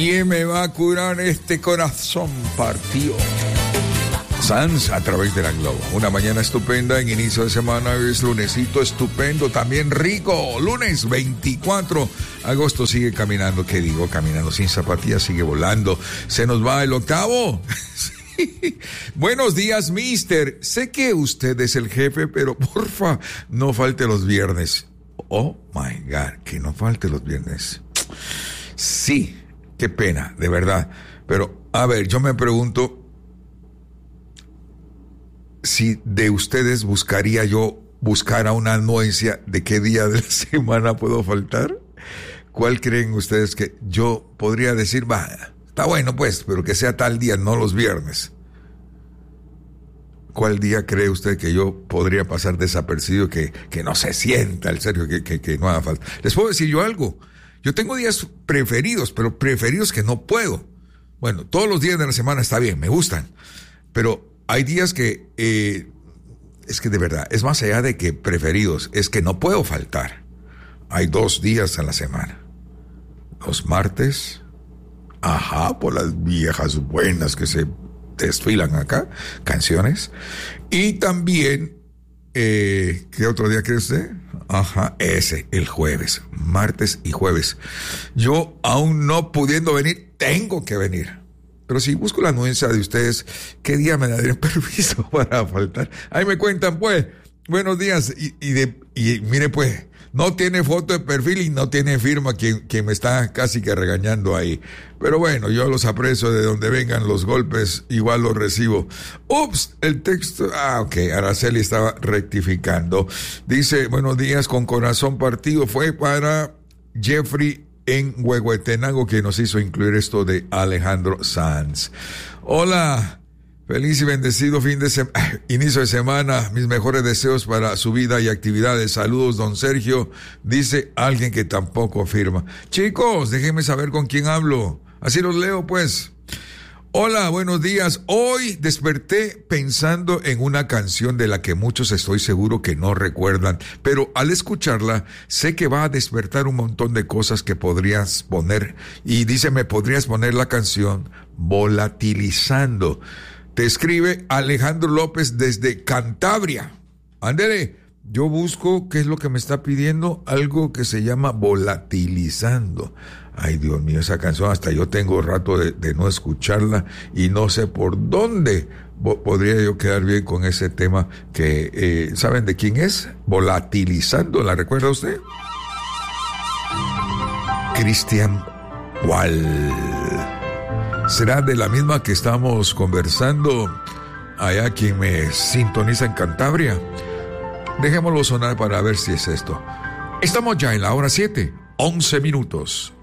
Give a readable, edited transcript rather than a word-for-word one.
¿Quién me va a curar este corazón partido? Sanz a través de la Globo. Una mañana estupenda en inicio de semana. Hoy es lunesito estupendo, también rico. Lunes 24 de agosto sigue caminando. ¿Qué digo? Caminando sin zapatillas, sigue volando. Se nos va el octavo. Sí. Buenos días, mister. Sé que usted es el jefe, pero porfa, no falte los viernes. Oh my God, que no falte los viernes. Sí, qué pena, de verdad. Pero, a ver, yo me pregunto si de ustedes buscaría yo buscar una anuencia de qué día de la semana puedo faltar. ¿Cuál creen ustedes que yo podría decir? Va, está bueno pues, pero que sea tal día, no los viernes. ¿Cuál día cree usted que yo podría pasar desapercibido, que no se sienta, en serio, que no haga falta? Les puedo decir yo algo. Yo tengo días preferidos, pero preferidos que no puedo. Bueno, todos los días de la semana está bien, me gustan. Pero hay días que, es que de verdad, es más allá de que preferidos, es que no puedo faltar. Hay 2 días a la semana. Los martes, por las viejas buenas que se desfilan acá, canciones. Y también, ¿qué otro día cree usted? Ese, el jueves, martes y jueves. Yo, aún no pudiendo venir, tengo que venir. Pero si busco la anuencia de ustedes, ¿qué día me darían permiso para faltar? Ahí me cuentan, pues. Buenos días. Y mire, pues, no tiene foto de perfil y no tiene firma quien me está casi que regañando ahí. Pero bueno, yo los aprecio de donde vengan los golpes, igual los recibo. Ups, el texto. Ok, Araceli estaba rectificando. Dice, buenos días, con corazón partido. Fue para Jeffrey en Huehuetenango, que nos hizo incluir esto de Alejandro Sanz. Hola, feliz y bendecido inicio de semana. Mis mejores deseos para su vida y actividades. Saludos, don Sergio. Dice alguien que tampoco firma. Chicos, déjenme saber con quién hablo. Así los leo, pues. Hola, buenos días. Hoy desperté pensando en una canción de la que muchos estoy seguro que no recuerdan, pero al escucharla sé que va a despertar un montón de cosas que podrías poner. Y dice, ¿me podrías poner la canción Volatilizando? Te escribe Alejandro López desde Cantabria. Ándele, yo busco qué es lo que me está pidiendo, algo que se llama Volatilizando. Ay, Dios mío, esa canción hasta yo tengo rato de no escucharla y no sé por dónde podría yo quedar bien con ese tema que, ¿saben de quién es? Volatilizando, ¿la recuerda usted? Cristian Wall. ¿Será de la misma que estamos conversando allá quien me sintoniza en Cantabria? Dejémoslo sonar para ver si es esto. Estamos ya en la hora 7, 11 minutos.